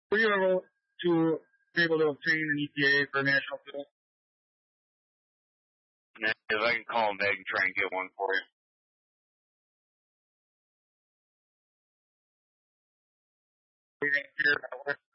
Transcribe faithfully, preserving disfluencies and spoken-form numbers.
Were you able to be able to obtain an E T A for national fuel? Yeah, if I can call them back and try and get one for you. We didn't hear about it.